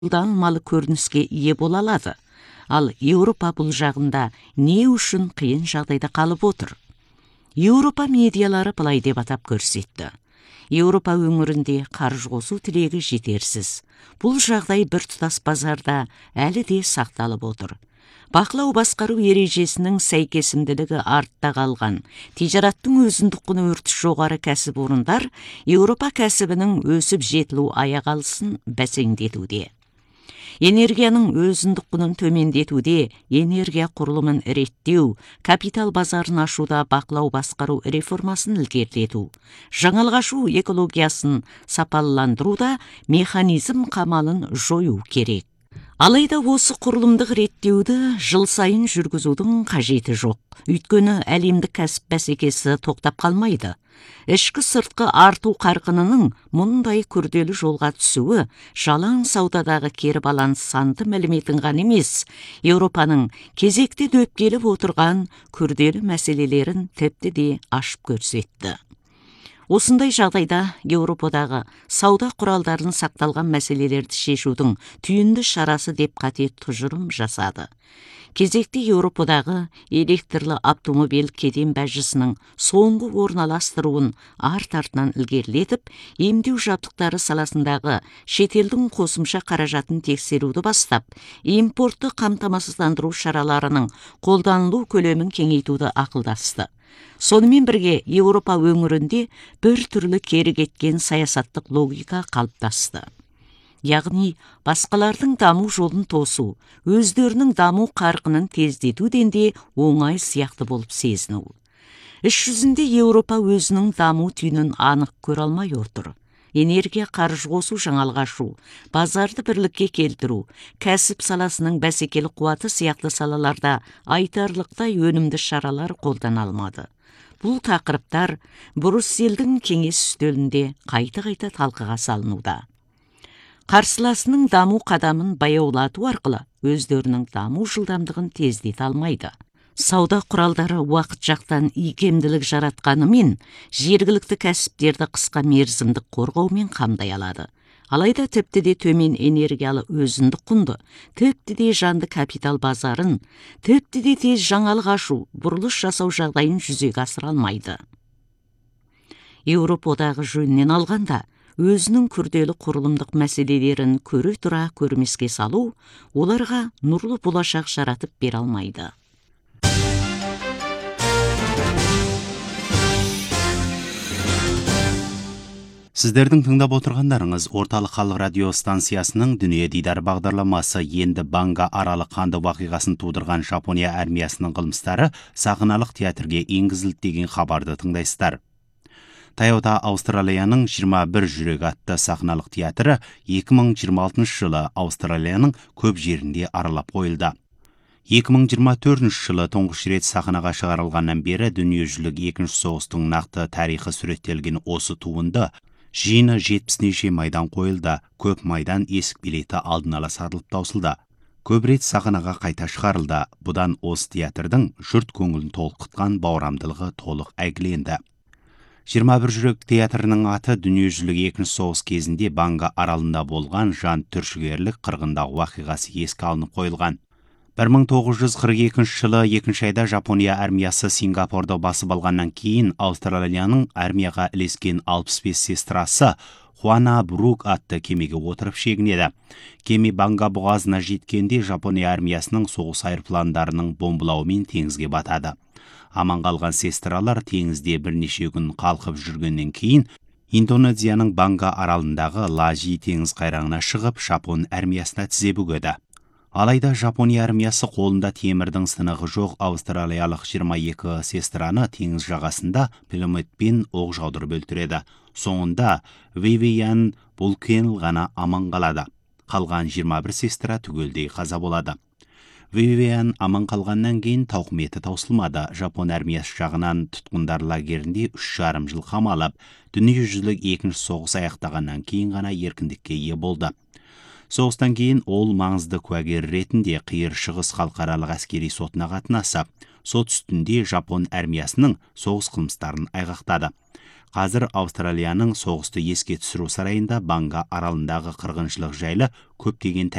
қолданылмалы көрініске ие бола алады. Ал Еуропа бұл жағында не үшін қиын жағдайда қалып отыр? Еуропа медиалары былай деп атап көрсетті. Еуропа өңірінде қаржы қосу тілегі жетерсіз. Бұл жағдай біртұтас базарда әлі де сақталып отыр. Бақылау басқару ережесінің сәйкесімділігі артта қалған. Тижараттың өзіндік құны өртіш жоғары кәсіпорындар Еуропа кәсібінің өсіп жетілу аяқ алысын бәсеңдетуде. Энергияның өзіндік құнын төмендетуде, энергия құрылымын реттеу, капитал базарын ашуда бақылау басқару реформасын ілгерілету, жаңалғашу экологиясын сапалыландыруда механизм қамалын жою керек. Алайда осы құрылымдық реттеуді жыл сайын жүргізудің қажеті жоқ. Өйткені әлемдік кәсіп бәсекесі тоқтап қалмайды. Ішкі сыртқы арту қарқынының мұндай күрделі жолға түсуі жалаң саудадағы кері баланс санды мәліметін ғана емес, Еуропаның кезекте дөпкеліп отырған күрделі мәселелерін тіпті де ашып көрсетті. Осындай жағдайда Еуропадағы сауда құралдарын сақталған мәселелерді шешудің түйінді шарасы деп қате тұжырым жасады. Кезекте Еуропадағы электрлі автомобиль кеден бәжісінің соңғы орналастыруын арт-артынан ілгерілетіп, емдеу жабдықтары саласындағы шетелдің қосымша қаражатын тексеруді бастап, импортты қамтамасыздандыру шараларының қолданылу көлемін кеңейтуді ақылдасты. Сонымен бірге Еуропа өңірінде бір түрлі кері кеткен саясаттық логика қалыптасты. Яғни, басқалардың даму жолын тосу, өздерінің даму қарқынын тездетуден де оңай сияқты болып сезіну. Іс жүзінде Еуропа өзінің даму түйінін анық көре алмай отыр. Энергия қаржы қосу жаңалғашу, базарды бірлікке келтіру, кәсіп саласының бәсекелі қуаты сияқты салаларда айтарлықтай өнімді шаралар қолдана алмады. Бұл тақырыптар Брюссельдің кеңес үстелінде қайта-қайта талқыға салынуда. Қарсыласының даму қадамын баяулату арқылы өздерінің даму жылдамдығын тездете алмайды. Сауда құралдары уақыт жақтан икемділік жаратқанымен, жергілікті кәсіптерді қысқа мерзімдік қорғаумен қамдай алады. Алайда тіпті де төмен энергиялы өзіндік құнды, тіпті де жанды капитал базарын, тіпті де тез жаңалық ашу, бұрылыс жасау жағдайын жүзеге асыра алмайды. Еуропа одағы жөнінен алғанда, өзінің күрделі құрылымдық мәселелерін көре тұра көрмеске салу, оларға нұрлы болашақ жаратып бере алмайды. Сіздердің тыңдап отырғандарыңыз орталық халық радио станциясының дүние дидар бағдарламасы. Енді Банга аралы қанды вақиғасын тудырған Жапония армиясының қылмыстары сахналық театрге енгізілді деген хабарды тыңдайсыздар. Таяуда Аустралияның 21 жүрек атты сахналық театры 2026 жылы Аустралияның көп жерінде аралап қойылды. 2024 жылы тұңғыш рет сахнаға шығарылғаннан бері дүниежүзілік екінші соғыстың нақты тарихы суреттелген осы туынды жиыны 70 неше майдан қойылды. Көп майдан есік билеті алдын ала сатылып таусылды. Көп рет сахнаға қайта шығарылды. Бұдан осы театрдың жұрт көңілін толқытқан баурамдылығы толық әйгіленді. 21 жүрек театрының аты дүниежүзілік екінші соғыс кезінде Банга аралында болған жан түршігерлік қырғындағы вақиғасы еске алынып қойылған. 1942 жылы 2 айда Жапония армиясы Сингапурды басып алғаннан кейін Аустралияның армияға ілескен 65 сестрасы Хуана Брук атты кемеге отырып шегінеді. Кеме Банга бұғазына жеткенде Жапония армиясының соғыс айырпландарының бомбылауымен теңізге батады. Аман қалған сестралар теңізде бірнеше күн қалқып жүргеннен кейін Индонезияның Банга аралындағы Лажи теңіз қайраңына шығып, Жапон армиясына тізе бүгеді. Алайда Жапония армиясы қолында темірдің сынығы жоқ австралиялық 22 сестраны теңіз жағасында пулеметпен оқ жаудырып өлтіреді. Соңында Вивиан Булкенл ғана аман қалады. Қалған 21 сестра түгелдей қаза болады. Вивиан аман қалғаннан кейін тауқыметі таусылмады. Жапон армиясы жағынан тұтқындар лагерінде 3,5 жыл қамалып, дүниежүзілік екінші соғыс аяқтағаннан кейін ғана еркіндікке ие болды. Соғыстан кейін ол маңызды куәгер ретінде Қиыр Шығыс халықаралық әскери сотына қатынасып, сот үстінде Жапон армиясының соғыс қылмыстарын айғақтады. Қазір Австралияның соғысты еске түсіру сарайында Банга аралындағы қырғыншылық жайлы көптеген